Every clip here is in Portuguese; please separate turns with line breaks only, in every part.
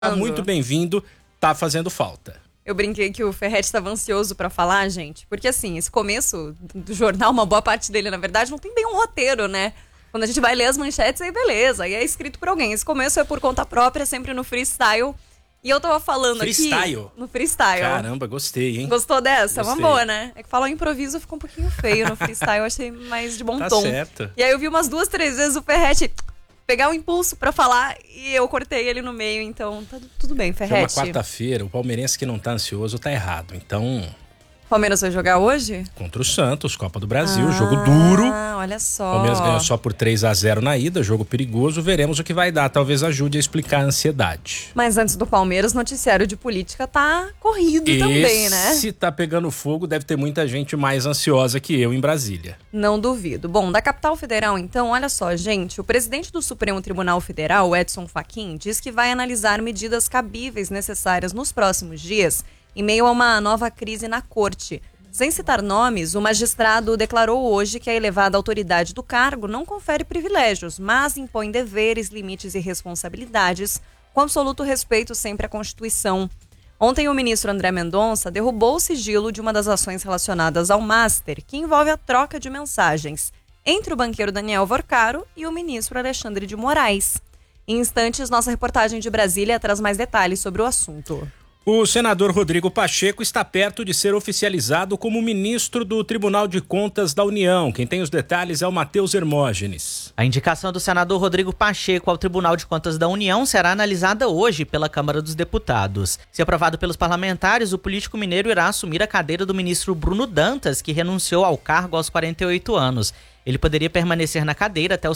Muito bem-vindo, tá fazendo falta.
Eu brinquei que o Ferretti estava ansioso pra falar, gente, porque assim, esse começo do jornal, uma boa parte dele, na verdade, não tem bem um roteiro, né? Quando a gente vai ler as manchetes, aí beleza, aí é escrito por alguém. Esse começo é por conta própria, sempre no freestyle. E eu tava falando
freestyle?
Aqui... No freestyle.
Caramba, gostei, hein?
Gostou dessa?
Gostei.
Uma boa, né? É que falar improviso ficou um pouquinho feio no freestyle, eu achei mais de bom
tá
tom.
Certo.
E aí eu vi umas 2, 3 vezes o Ferretti pegar um impulso pra falar e eu cortei ele no meio, então tá tudo bem, Ferretti.
É uma quarta-feira, o palmeirense que não tá ansioso tá errado, então...
Palmeiras vai jogar hoje?
Contra o Santos, Copa do Brasil, jogo duro.
Olha só.
Palmeiras ganhou só por 3-0 na ida, jogo perigoso, veremos o que vai dar, talvez ajude a explicar a ansiedade.
Mas antes do Palmeiras, o noticiário de política tá corrido também, né?
Se tá pegando fogo, deve ter muita gente mais ansiosa que eu em Brasília.
Não duvido. Bom, da capital federal, então, olha só, gente, o presidente do Supremo Tribunal Federal, Edson Fachin, diz que vai analisar medidas cabíveis necessárias nos próximos dias em meio a uma nova crise na corte. Sem citar nomes, o magistrado declarou hoje que a elevada autoridade do cargo não confere privilégios, mas impõe deveres, limites e responsabilidades, com absoluto respeito sempre à Constituição. Ontem, o ministro André Mendonça derrubou o sigilo de uma das ações relacionadas ao Master, que envolve a troca de mensagens entre o banqueiro Daniel Vorcaro e o ministro Alexandre de Moraes. Em instantes, nossa reportagem de Brasília traz mais detalhes sobre o assunto.
O senador Rodrigo Pacheco está perto de ser oficializado como ministro do Tribunal de Contas da União. Quem tem os detalhes é o Matheus Hermógenes.
A indicação do senador Rodrigo Pacheco ao Tribunal de Contas da União será analisada hoje pela Câmara dos Deputados. Se aprovado pelos parlamentares, o político mineiro irá assumir a cadeira do ministro Bruno Dantas, que renunciou ao cargo aos 48 anos. Ele poderia permanecer na cadeira até os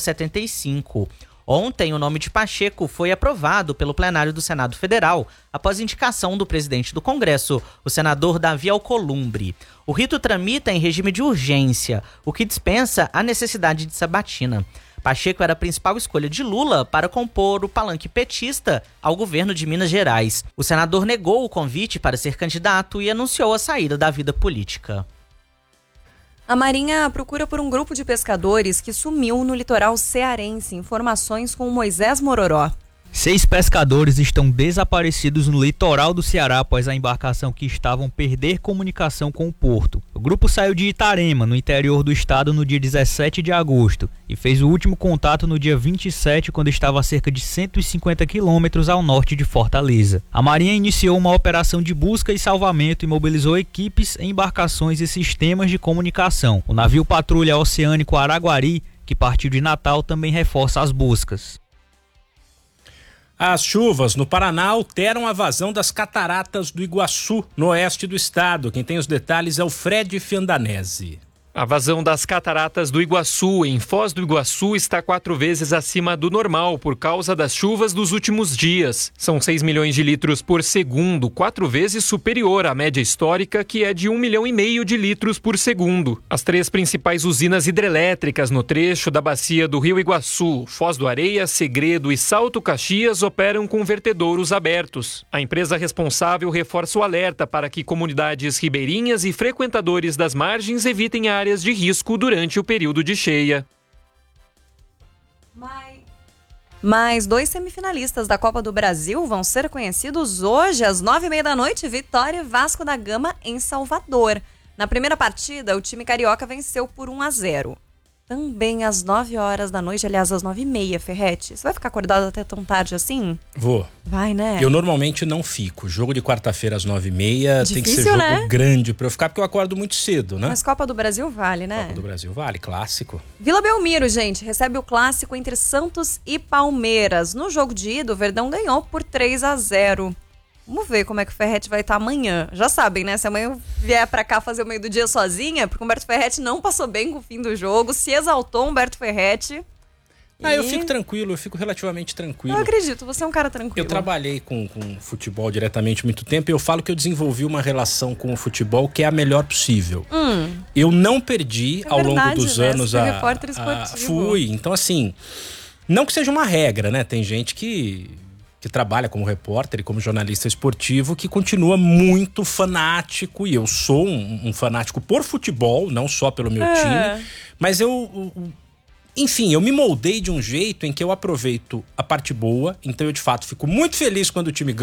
75. Ontem, o nome de Pacheco foi aprovado pelo plenário do Senado Federal, após indicação do presidente do Congresso, o senador Davi Alcolumbre. O rito tramita em regime de urgência, o que dispensa a necessidade de sabatina. Pacheco era a principal escolha de Lula para compor o palanque petista ao governo de Minas Gerais. O senador negou o convite para ser candidato e anunciou a saída da vida política.
A Marinha procura por um grupo de pescadores que sumiu no litoral cearense. Informações com o Moisés Mororó.
6 pescadores estão desaparecidos no litoral do Ceará após a embarcação que estavam perder comunicação com o porto. O grupo saiu de Itarema, no interior do estado, no dia 17 de agosto e fez o último contato no dia 27, quando estava a cerca de 150 quilômetros ao norte de Fortaleza. A Marinha iniciou uma operação de busca e salvamento e mobilizou equipes, embarcações e sistemas de comunicação. O navio Patrulha Oceânico Araguari, que partiu de Natal, também reforça as buscas.
As chuvas no Paraná alteram a vazão das cataratas do Iguaçu, no oeste do estado. Quem tem os detalhes é o Fred Fiandanese.
A vazão das cataratas do Iguaçu, em Foz do Iguaçu, está 4 vezes acima do normal por causa das chuvas dos últimos dias. São 6 milhões de litros por segundo, 4 vezes superior à média histórica, que é de 1,5 milhão de litros por segundo. As 3 principais usinas hidrelétricas no trecho da bacia do Rio Iguaçu, Foz do Areia, Segredo e Salto Caxias, operam com vertedouros abertos. A empresa responsável reforça o alerta para que comunidades ribeirinhas e frequentadores das margens evitem áreas de risco durante o período de cheia.
Mais 2 semifinalistas da Copa do Brasil vão ser conhecidos hoje às 9h30 da noite, Vitória e Vasco da Gama em Salvador. Na primeira partida, o time carioca venceu por 1-0. Também às 9 horas da noite, aliás, às 9h30, Ferretti. Você vai ficar acordado até tão tarde assim?
Vou.
Vai, né?
Eu normalmente não fico. Jogo de quarta-feira às 9h30 tem que ser jogo,
né?
grande pra eu ficar, porque eu acordo muito cedo, né?
Mas Copa do Brasil vale, né?
Copa do Brasil vale, clássico.
Vila Belmiro, gente, recebe o clássico entre Santos e Palmeiras. No jogo de ida, o Verdão ganhou por 3-0. Vamos ver como é que o Ferretti vai estar amanhã. Já sabem, né? Se amanhã eu vier pra cá fazer o meio do dia sozinha, porque o Humberto Ferretti não passou bem com o fim do jogo, se exaltou o Humberto Ferretti.
Eu fico tranquilo, eu fico relativamente tranquilo.
Eu acredito, você é um cara tranquilo.
Eu trabalhei com futebol diretamente muito tempo e eu falo que eu desenvolvi uma relação com o futebol que é a melhor possível. Eu não perdi ao longo dos anos
repórter esportivo.
Fui, então assim, não que seja uma regra, né? Tem gente que trabalha como repórter e como jornalista esportivo, que continua muito fanático, e eu sou um fanático por futebol, não só pelo meu time, mas eu Enfim, eu me moldei de um jeito em que eu aproveito a parte boa, então eu de fato fico muito feliz quando o time ganha.